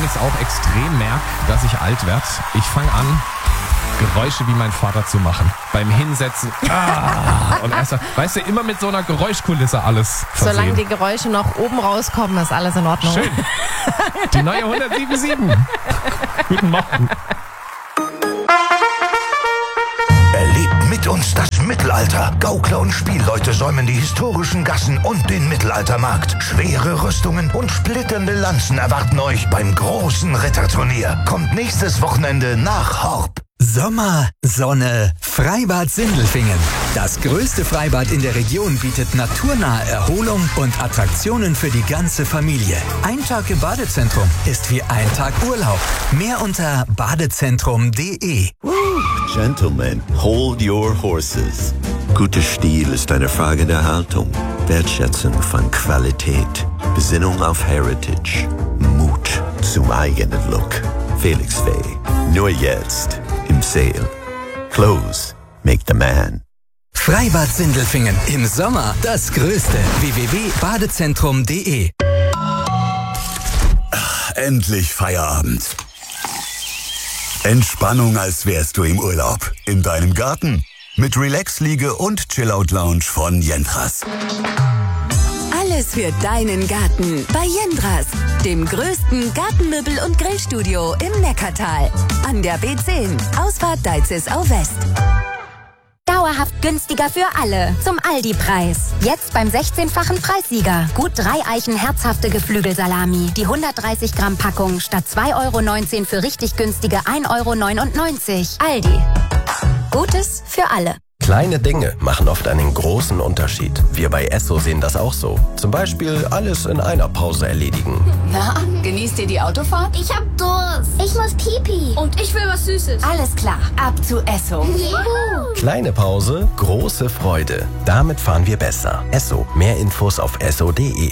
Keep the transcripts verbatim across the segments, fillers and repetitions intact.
ich es auch extrem merke, dass ich alt werde. Ich fange an, Geräusche wie mein Vater zu machen. Beim Hinsetzen. Ah, und erst, weißt du, immer mit so einer Geräuschkulisse alles versehen. Solange die Geräusche noch oben rauskommen, ist alles in Ordnung. Schön. Die neue hundertsieben Komma sieben. Guten Morgen. Erlebt mit uns das Mittelalter. Gaukler und Spielleute säumen die historischen Gassen und den Mittelaltermarkt. Schwere Rüstungen und splitternde Lanzen erwarten euch beim großen Ritterturnier. Kommt nächstes Wochenende nach Horb. Sommer, Sonne, Freibad Sindelfingen. Das größte Freibad in der Region bietet naturnahe Erholung und Attraktionen für die ganze Familie. Ein Tag im Badezentrum ist wie ein Tag Urlaub. Mehr unter badezentrum punkt de. Gentlemen, hold your horses. Guter Stil ist eine Frage der Haltung, Wertschätzung von Qualität, Besinnung auf Heritage, Mut zum eigenen Look. Felix Faye, nur jetzt im Sale. Clothes make the man. Freibad Sindelfingen im Sommer das größte. w w w punkt badezentrum punkt de. Endlich Feierabend. Entspannung, als wärst du im Urlaub. In deinem Garten. Mit Relax-Liege und Chillout-Lounge von Jendras. Alles für deinen Garten bei Jendras, dem größten Gartenmöbel- und Grillstudio im Neckartal. An der B zehn, Ausfahrt Deizisau West. Dauerhaft günstiger für alle. Zum Aldi-Preis. Jetzt beim sechzehnfachen Preissieger. Gut drei Eichen herzhafte Geflügelsalami. Die hundertdreißig Gramm Packung statt zwei Euro neunzehn für richtig günstige ein Euro neunundneunzig. Aldi. Gutes für alle. Kleine Dinge machen oft einen großen Unterschied. Wir bei Esso sehen das auch so. Zum Beispiel alles in einer Pause erledigen. Na, genießt ihr die Autofahrt? Ich hab Durst. Ich muss Pipi. Und ich will was Süßes. Alles klar, ab zu Esso. Juhu. Kleine Pause, große Freude. Damit fahren wir besser. Esso. Mehr Infos auf esso punkt de.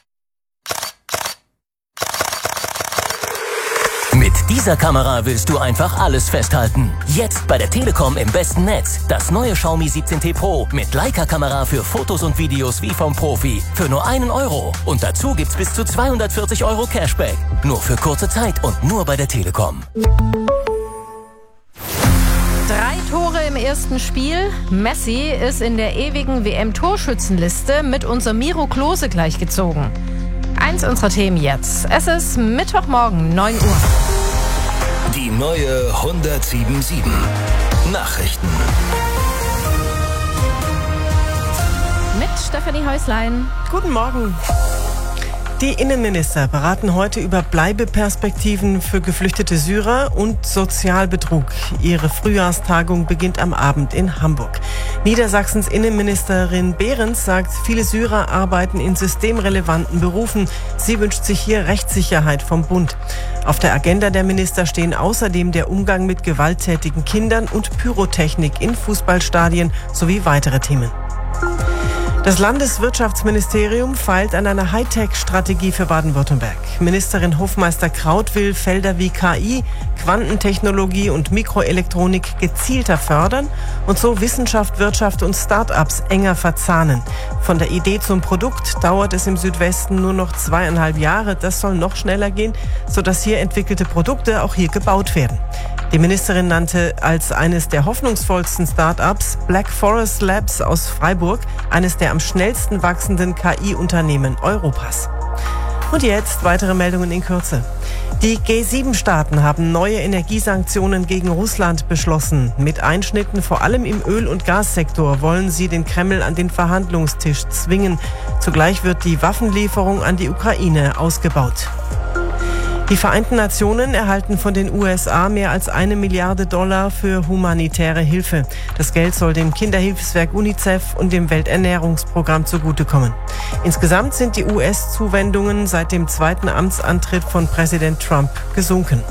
Mit dieser Kamera willst du einfach alles festhalten. Jetzt bei der Telekom im besten Netz. Das neue Xiaomi siebzehn T Pro mit Leica-Kamera für Fotos und Videos wie vom Profi. Für nur einen Euro. Und dazu gibt's bis zu zweihundertvierzig Euro Cashback. Nur für kurze Zeit und nur bei der Telekom. Drei Tore im ersten Spiel. Messi ist in der ewigen W M-Torschützenliste mit unserem Miro Klose gleichgezogen. Eins unserer Themen jetzt. Es ist Mittwochmorgen, neun Uhr. Die neue hundertsieben Komma sieben. Nachrichten. Mit Stefanie Häuslein. Guten Morgen. Die Innenminister beraten heute über Bleibeperspektiven für geflüchtete Syrer und Sozialbetrug. Ihre Frühjahrstagung beginnt am Abend in Hamburg. Niedersachsens Innenministerin Behrens sagt, viele Syrer arbeiten in systemrelevanten Berufen. Sie wünscht sich hier Rechtssicherheit vom Bund. Auf der Agenda der Minister stehen außerdem der Umgang mit gewalttätigen Kindern und Pyrotechnik in Fußballstadien sowie weitere Themen. Das Landeswirtschaftsministerium feilt an einer Hightech-Strategie für Baden-Württemberg. Ministerin Hofmeister-Kraut will Felder wie K I, Quantentechnologie und Mikroelektronik gezielter fördern und so Wissenschaft, Wirtschaft und Start-ups enger verzahnen. Von der Idee zum Produkt dauert es im Südwesten nur noch zweieinhalb Jahre. Das soll noch schneller gehen, sodass hier entwickelte Produkte auch hier gebaut werden. Die Ministerin nannte als eines der hoffnungsvollsten Start-ups Black Forest Labs aus Freiburg, eines der am schnellsten wachsenden K I-Unternehmen Europas. Und jetzt weitere Meldungen in Kürze. Die G sieben Staaten haben neue Energiesanktionen gegen Russland beschlossen. Mit Einschnitten vor allem im Öl- und Gassektor wollen sie den Kreml an den Verhandlungstisch zwingen. Zugleich wird die Waffenlieferung an die Ukraine ausgebaut. Die Vereinten Nationen erhalten von den U S A mehr als eine Milliarde Dollar für humanitäre Hilfe. Das Geld soll dem Kinderhilfswerk UNICEF und dem Welternährungsprogramm zugutekommen. Insgesamt sind die U S-Zuwendungen seit dem zweiten Amtsantritt von Präsident Trump gesunken.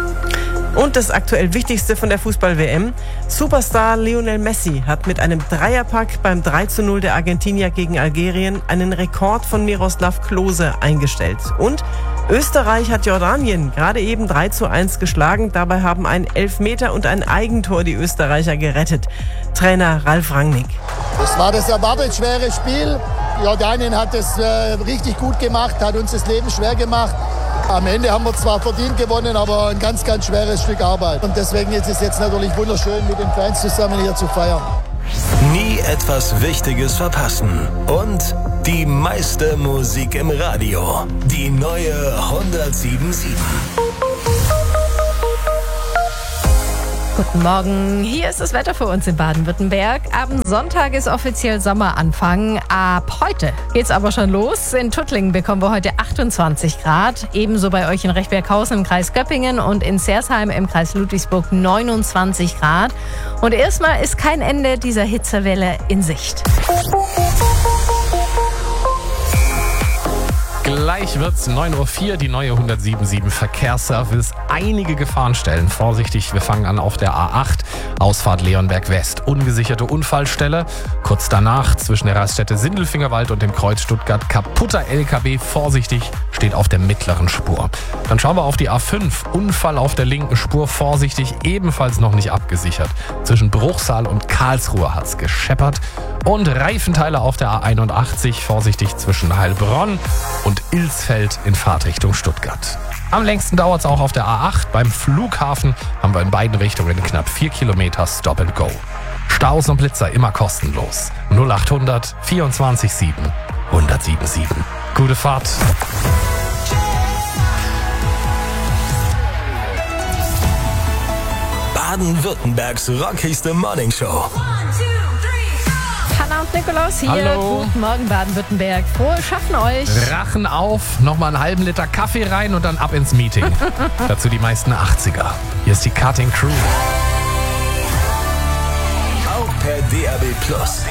Und das aktuell Wichtigste von der Fußball-W M. Superstar Lionel Messi hat mit einem Dreierpack beim drei zu null der Argentinier gegen Algerien einen Rekord von Miroslav Klose eingestellt. Und Österreich hat Jordanien gerade eben drei zu eins geschlagen. Dabei haben ein Elfmeter und ein Eigentor die Österreicher gerettet. Trainer Ralf Rangnick. Das war das erwartet schwere Spiel. Jordanien hat es äh, richtig gut gemacht, hat uns das Leben schwer gemacht. Am Ende haben wir zwar verdient gewonnen, aber ein ganz, ganz schweres Stück Arbeit. Und deswegen ist es jetzt natürlich wunderschön, mit den Fans zusammen hier zu feiern. Nie etwas Wichtiges verpassen. Und die meiste Musik im Radio. Die neue hundertsieben Komma sieben. Guten Morgen, hier ist das Wetter für uns in Baden-Württemberg. Am Sonntag ist offiziell Sommeranfang. Ab heute geht's aber schon los. In Tuttlingen bekommen wir heute achtundzwanzig Grad. Ebenso bei euch in Rechtberghausen im Kreis Göppingen und in Sersheim im Kreis Ludwigsburg neunundzwanzig Grad. Und erstmal ist kein Ende dieser Hitzewelle in Sicht. Gleich wird's neun Uhr vier, die neue hundertsieben Komma sieben Verkehrsservice. Einige Gefahrenstellen. Vorsichtig, wir fangen an auf der A acht, Ausfahrt Leonberg West. Ungesicherte Unfallstelle. Kurz danach zwischen der Raststätte Sindelfingerwald und dem Kreuz Stuttgart kaputter L K W. Vorsichtig, steht auf der mittleren Spur. Dann schauen wir auf die A fünf. Unfall auf der linken Spur. Vorsichtig, ebenfalls noch nicht abgesichert. Zwischen Bruchsal und Karlsruhe hat's gescheppert. Und Reifenteile auf der A einundachtzig. Vorsichtig zwischen Heilbronn und Ilsfeld in Fahrtrichtung Stuttgart. Am längsten dauert es auch auf der A acht. Beim Flughafen haben wir in beiden Richtungen knapp vier Kilometer Stop and Go. Staus und Blitzer immer kostenlos. null achthundert vierundzwanzig sieben hundertsieben sieben. Gute Fahrt. Baden-Württembergs rockigste Morningshow. Hanna und Nikolaus hier. Hallo. Guten Morgen Baden-Württemberg. Frohes Schaffen euch. Rachen auf, nochmal einen halben Liter Kaffee rein und dann ab ins Meeting. Dazu die meisten achtziger. Hier ist die Cutting Crew. Auch per D A B Plus.